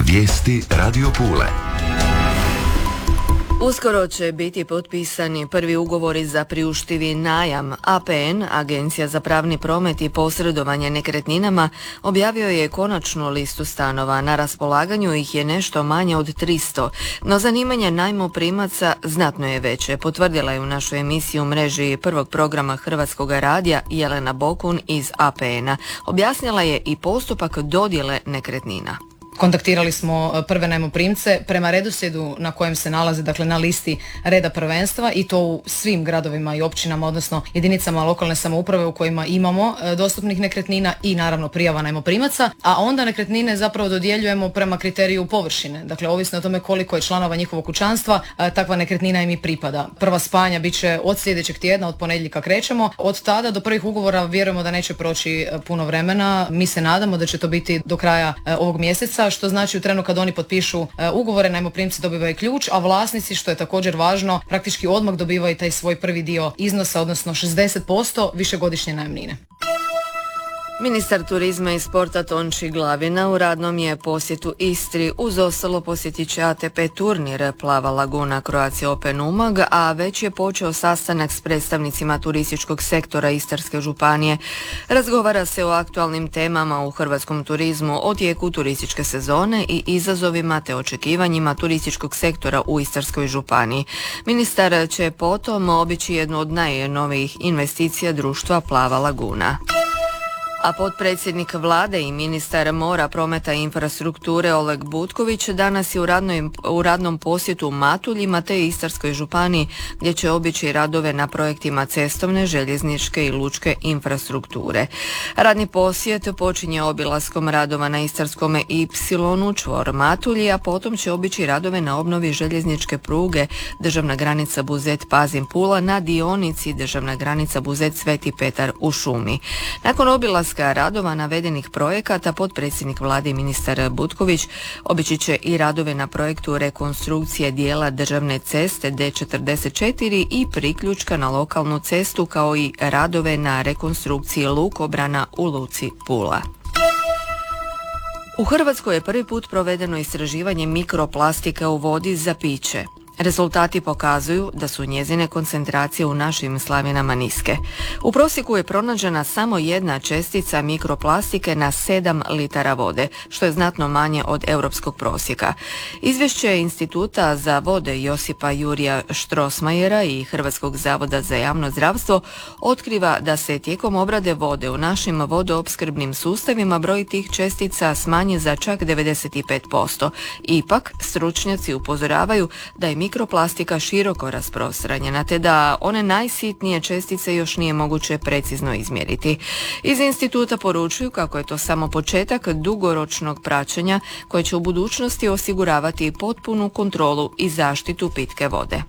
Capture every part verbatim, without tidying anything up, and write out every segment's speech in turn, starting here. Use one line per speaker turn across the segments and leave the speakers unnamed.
Vijesti Radio Pule.
Uskoro će biti potpisani prvi ugovori za priuštivi najam. A P N, Agencija za pravni promet i posredovanje nekretninama, objavio je konačnu listu stanova. Na raspolaganju ih je nešto manje od tristo, no zanimanje najmoprimaca znatno je veće, potvrdila je u našoj emisiji u mreži prvog programa Hrvatskog radija Jelena Bokun iz A P N-a. Objasnila je i postupak dodjele nekretnina.
Kontaktirali smo prve najmoprimce prema redoslijedu na kojem se nalaze, dakle na listi reda prvenstva, i to u svim gradovima i općinama, odnosno jedinicama lokalne samouprave u kojima imamo dostupnih nekretnina i naravno prijava najmoprimaca, a onda nekretnine zapravo dodjeljujemo prema kriteriju površine. Dakle, ovisno o tome koliko je članova njihovog kućanstva, takva nekretnina im i pripada. Prva spajanja bit će od sljedećeg tjedna, od ponedjeljka krećemo. Od tada do prvih ugovora vjerujemo da neće proći puno vremena. Mi se nadamo da će to biti do kraja ovog mjeseca, što znači u trenu kad oni potpišu ugovore, najmoprimci dobivaju ključ, a vlasnici, što je također važno, praktički odmah dobivaju taj svoj prvi dio iznosa, odnosno šezdeset posto višegodišnje najamnine.
Ministar turizma i sporta Tonči Glavina u radnom je posjetu Istri. Uz ostalo posjetit će A T P turnir Plava laguna Croatia Open Umag, a već je počeo sastanak s predstavnicima turističkog sektora Istarske županije. Razgovara se o aktualnim temama u hrvatskom turizmu, o tijeku turističke sezone i izazovima te očekivanjima turističkog sektora u Istarskoj županiji. Ministar će potom obići jednu od najnovijih investicija društva Plava laguna. A potpredsjednik vlade i ministar mora, prometa i infrastrukture Oleg Butković danas je u, radnoj, u radnom posjetu u Matuljima te Istarskoj županiji, gdje će obići radove na projektima cestovne, željezničke i lučke infrastrukture. Radni posjet počinje obilaskom radova na Istarskome Ipsilonu čvor Matulji, a potom će obići radove na obnovi željezničke pruge državna granica Buzet-Pazin Pula na dionici državna granica Buzet-Sveti Petar u šumi. Nakon obilaska radova navedenih projekata, potpredsjednik vlade i ministar Butković obići će i radove na projektu rekonstrukcije dijela državne ceste D četrdeset četiri i priključka na lokalnu cestu, kao i radove na rekonstrukciji lukobrana u luci Pula. U Hrvatskoj je prvi put provedeno istraživanje mikroplastike u vodi za piće. Rezultati pokazuju da su njezine koncentracije u našim slavinama niske. U prosjeku je pronađena samo jedna čestica mikroplastike na sedam litara vode, što je znatno manje od europskog prosjeka. Izvješće Instituta za vode Josipa Jurija Štrosmajera i Hrvatskog zavoda za javno zdravstvo otkriva da se tijekom obrade vode u našim vodoopskrbnim sustavima broj tih čestica smanji za čak devedeset pet posto. Ipak, stručnjaci upozoravaju da je mikroplastika široko rasprostranjena, te da one najsitnije čestice još nije moguće precizno izmjeriti. Iz instituta poručuju kako je to samo početak dugoročnog praćenja koje će u budućnosti osiguravati potpunu kontrolu i zaštitu pitke vode.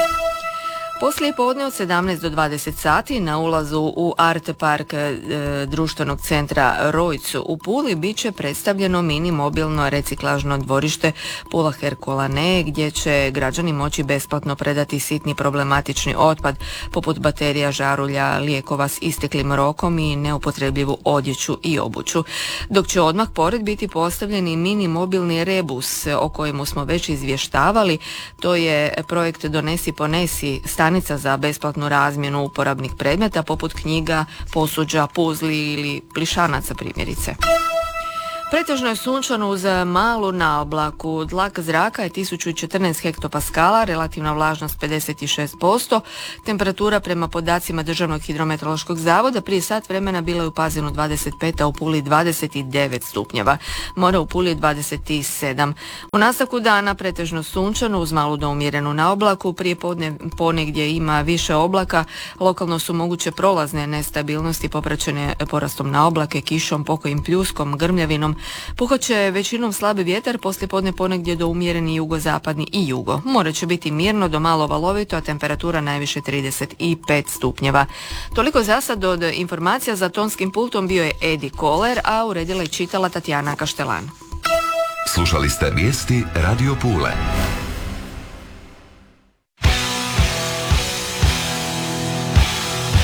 Poslije podne od sedamnaest do dvadeset sati na ulazu u Art Park e, društvenog centra Rojc u Puli bit će predstavljeno mini mobilno reciklažno dvorište Pula Herkulane, gdje će građani moći besplatno predati sitni problematični otpad poput baterija, žarulja, lijekova s isteklim rokom i neupotrebljivu odjeću i obuću. Dok će odmah pored biti postavljeni mini mobilni rebus o kojemu smo već izvještavali. To je projekt Donesi ponesi, stanica za besplatnu razmjenu uporabnih predmeta poput knjiga, posuđa, puzli ili plišanaca primjerice. Pretežno je sunčano uz malu naoblaku. Tlak zraka je tisuću četrnaest hektopaskala, relativna vlažnost pedeset šest posto. Temperatura prema podacima Državnog hidrometeorološkog zavoda prije sat vremena bila je u Pazinu dvadeset pet, a u Puli dvadeset devet stupnjeva. More u Puli je dvadeset sedam. U nastavku dana pretežno sunčano uz malu do umjerenu naoblaku. Prije podne ponegdje ima više oblaka. Lokalno su moguće prolazne nestabilnosti popraćene porastom naoblake, kišom, pokojim pljuskom, grmljavinom. Puhat će većinom slabi vjetar, poslije podne ponegdje do umjereni jugozapadni i jugo. More će biti mirno do malo valovito, a temperatura najviše trideset pet stupnjeva. Toliko za sad. Od informacija za tonskim pultom bio je Edi Koler, a uredila i čitala Tatjana Kaštelan.
Slušali ste vijesti Radio Pule.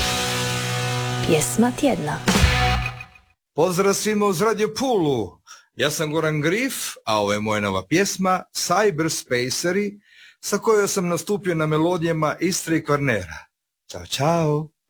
Pjesma tjedna.
Pozdrav svima uz Radio Pulu.
Ja sam Goran Grif, a ovo je moja nova pjesma Cyberspaceri, sa kojoj sam nastupio na melodijama Istre i Kvarnera. Ćao, čao!